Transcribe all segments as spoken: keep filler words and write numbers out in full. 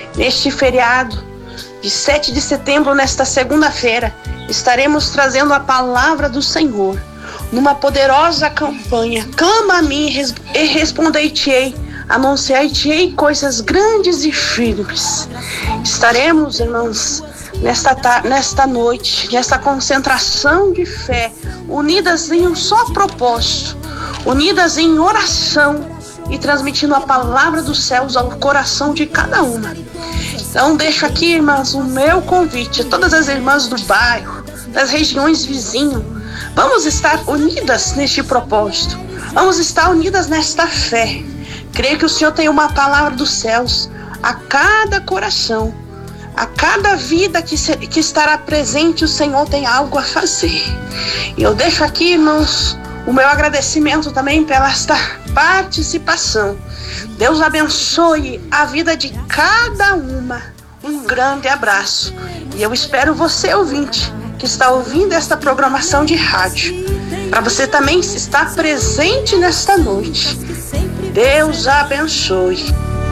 neste feriado de sete de setembro, nesta segunda-feira, estaremos trazendo a palavra do Senhor numa poderosa campanha. Clama a mim e respondei-te-ei, anunciai-te-ei coisas grandes e firmes. Estaremos, irmãos, nesta, nesta noite, nesta concentração de fé, unidas em um só propósito, unidas em oração e transmitindo a palavra dos céus ao coração de cada uma. Então deixo aqui, irmãs, o meu convite a todas as irmãs do bairro, das regiões vizinhas. Vamos estar unidas neste propósito. Vamos estar unidas nesta fé. Creio que o Senhor tem uma palavra dos céus a cada coração, a cada vida que, se, que estará presente. O Senhor tem algo a fazer. E eu deixo aqui, irmãos, o meu agradecimento também pela esta participação. Deus abençoe a vida de cada uma. Um grande abraço. E eu espero você, ouvinte, que está ouvindo esta programação de rádio, para você também estar presente nesta noite. Deus abençoe.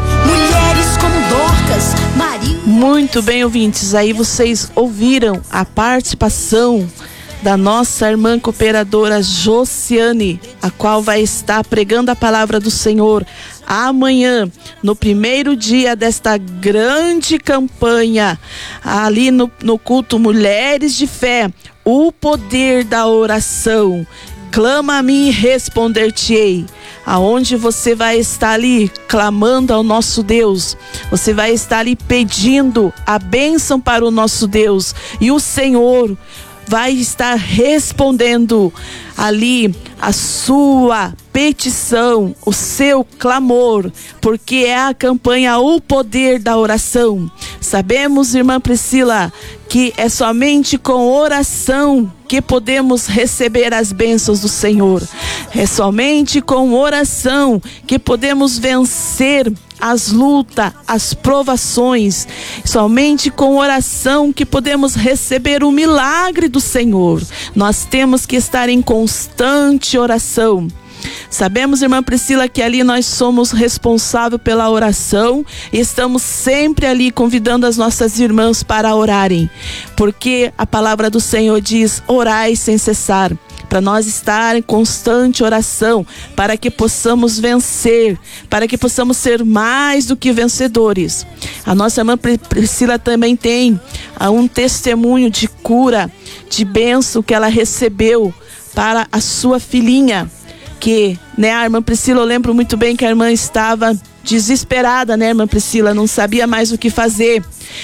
Mulheres como Dorcas, Maria. Muito bem, ouvintes, aí vocês ouviram a participação da nossa irmã cooperadora Josiane, a qual vai estar pregando a palavra do Senhor amanhã, no primeiro dia desta grande campanha, ali no, no culto Mulheres de Fé, o poder da oração. Clama a mim e responder-te-ei. Aonde você vai estar ali clamando ao nosso Deus, você vai estar ali pedindo a bênção para o nosso Deus, e o Senhor vai estar respondendo ali a sua petição, o seu clamor, porque é a campanha O Poder da Oração. Sabemos, irmã Priscila, que é somente com oração que podemos receber as bênçãos do Senhor. É somente com oração que podemos vencer as lutas, as provações. Somente com oração que podemos receber o milagre do Senhor. Nós temos que estar em constante oração. Sabemos, irmã Priscila, que ali nós somos responsáveis pela oração e estamos sempre ali convidando as nossas irmãs para orarem, porque a palavra do Senhor diz: orai sem cessar. Para nós estar em constante oração, para que possamos vencer, para que possamos ser mais do que vencedores. A nossa irmã Priscila também tem um testemunho de cura, de bênção que ela recebeu para a sua filhinha. Que, né, a irmã Priscila, eu lembro muito bem que a irmã estava desesperada, né, irmã Priscila, não sabia mais o que fazer,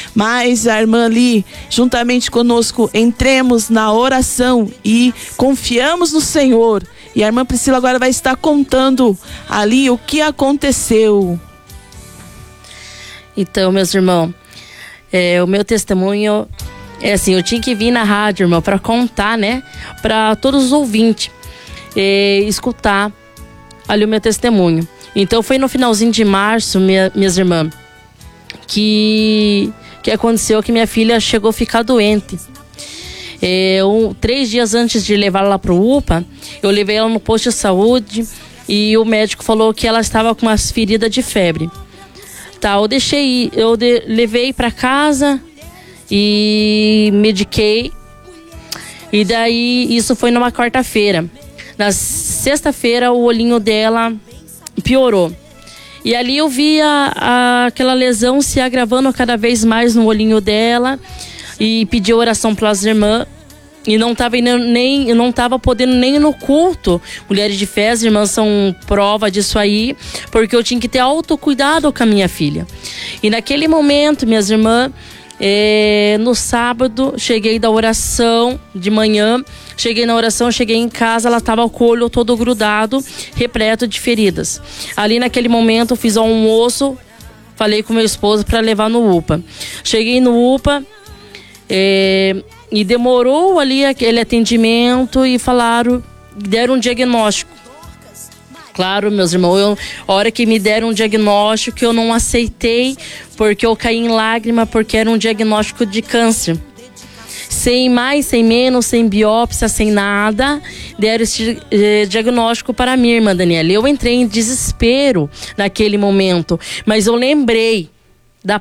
mas a irmã ali, juntamente conosco, entremos na oração e confiamos no Senhor, e a irmã Priscila agora vai estar contando ali o que aconteceu. Então, meus irmãos, é, o meu testemunho é assim, eu tinha que vir na rádio, irmão, para contar, né, para todos os ouvintes É, escutar ali o meu testemunho. Então foi no finalzinho de março, minha, minhas irmãs, que, que aconteceu que minha filha chegou a ficar doente. É, um, três dias antes de levar ela pro U P A, eu levei ela no posto de saúde e o médico falou que ela estava com umas feridas de febre. Tá, eu deixei, eu de, levei para casa e mediquei. E daí isso foi numa quarta-feira. Na sexta-feira o olhinho dela piorou. E ali eu vi a, a, aquela lesão se agravando cada vez mais no olhinho dela. E pedi oração pelas irmãs. E não estava nem, não tava podendo nem ir no culto. Mulheres de Fé, as irmãs são prova disso aí. Porque eu tinha que ter autocuidado com a minha filha. E naquele momento, minhas irmãs, é, no sábado, cheguei da oração de manhã. Cheguei na oração, cheguei em casa, ela estava com o olho todo grudado, repleto de feridas. Ali naquele momento eu fiz almoço, falei com meu esposo para levar no U P A. Cheguei no U P A é, e demorou ali aquele atendimento e falaram, deram um diagnóstico. Claro, meus irmãos, eu, a hora que me deram um diagnóstico eu não aceitei, porque eu caí em lágrima, porque era um diagnóstico de câncer. Sem mais, sem menos, sem biópsia, sem nada, deram esse eh, diagnóstico para a minha irmã Daniela. Eu entrei em desespero naquele momento, mas eu lembrei